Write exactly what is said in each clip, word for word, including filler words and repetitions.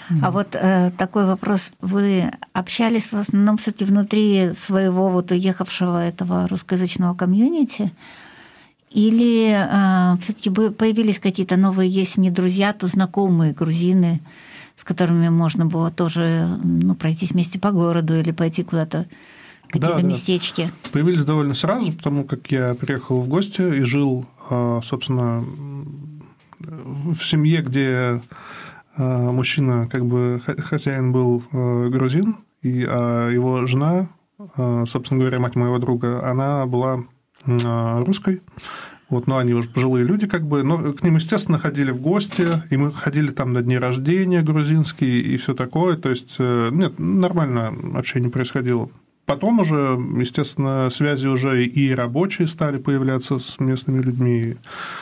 А вот э, такой вопрос. Вы общались в основном все-таки внутри своего вот уехавшего этого русскоязычного комьюнити? Или э, все-таки появились какие-то новые, если не друзья, то знакомые грузины, с которыми можно было тоже ну, пройтись вместе по городу или пойти куда-то, какие-то да, местечки? Да. Появились довольно сразу, потому как я приехал в гости и жил, собственно, в семье, где мужчина, как бы хозяин был грузин, и его жена, собственно говоря, мать моего друга, она была русской. Вот, но они уже пожилые люди, как бы, но к ним, естественно, ходили в гости, и мы ходили там на дни рождения грузинские и все такое. То есть, нет, нормально общение происходило. Потом уже, естественно, связи уже и рабочие стали появляться с местными людьми.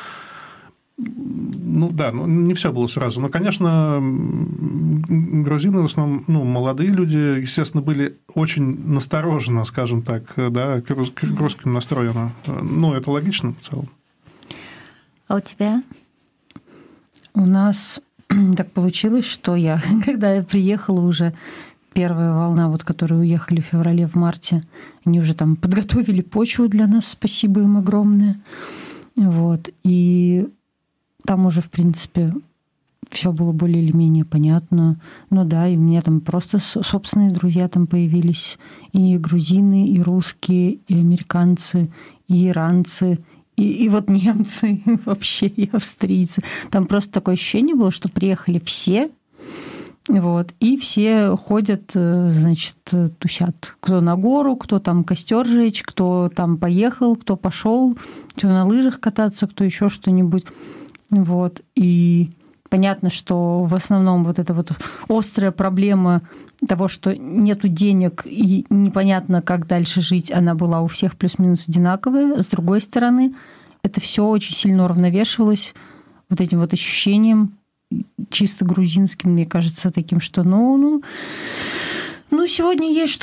Ну да, ну, не все было сразу. Но, конечно, грузины в основном, ну, молодые люди, естественно, были очень настороженно, скажем так, да, к русским настроены. Ну, это логично в целом. А у тебя? У нас так получилось, что я, когда я приехала уже, первая волна, вот, которые уехали в феврале, в марте, они уже там подготовили почву для нас, спасибо им огромное. Вот. И там уже, в принципе, все было более или менее понятно. Ну да, и у меня там просто собственные друзья там появились. И грузины, и русские, и американцы, и иранцы, и, и вот немцы вообще, и австрийцы. Там просто такое ощущение было, что приехали все, вот, и все ходят, значит, тусят. Кто на гору, кто там костер жечь, кто там поехал, кто пошел, кто на лыжах кататься, кто еще что-нибудь. Вот. И понятно, что в основном вот эта вот острая проблема того, что нету денег и непонятно, как дальше жить, она была у всех плюс-минус одинаковая. С другой стороны, это все очень сильно уравновешивалось вот этим вот ощущением чисто грузинским, мне кажется, таким, что ну, ну, ну сегодня есть что